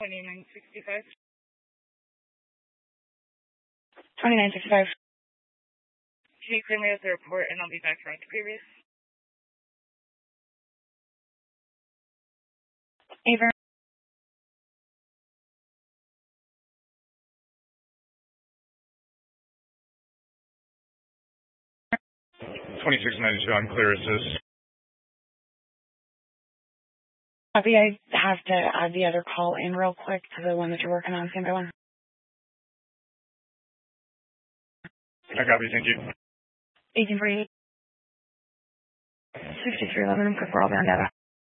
2965. 2965. Can you clear me as the report and I'll be back for the previous? Aver. 2692 on clear assist. Copy. I have to add the other call in real quick to the one that you're working on. Stand by one. I copy, thank you. 1848. 6311, quick, we're all down data.